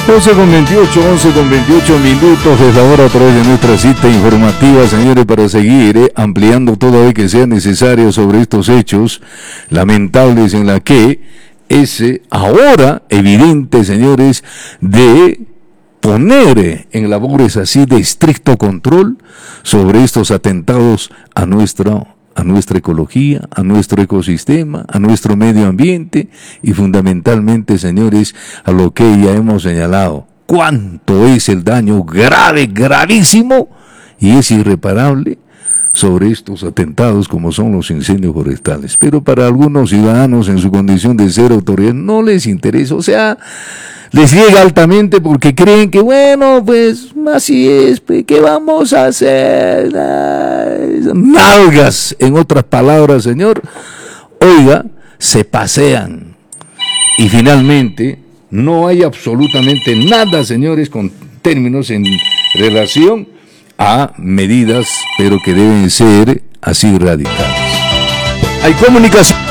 11:28 minutos desde ahora a través de nuestra cita informativa, señores, para seguir ampliando todo lo que sea necesario sobre estos hechos lamentables en la que es ahora evidente, señores, de poner en labores así de estricto control sobre estos atentados a nuestra ecología, a nuestro ecosistema, a nuestro medio ambiente y fundamentalmente, señores, a lo que ya hemos señalado. ¿Cuánto es el daño grave, gravísimo y es irreparable sobre estos atentados como son los incendios forestales? Pero para algunos ciudadanos en su condición de ser autoridad no les interesa, o sea, les llega altamente porque creen que, bueno, pues así es, pues, ¿qué vamos a hacer? Nalgas, en otras palabras, señor. Oiga, se pasean. Y finalmente, no hay absolutamente nada, señores, con términos en relación a medidas, pero que deben ser así radicales. Hay comunicación.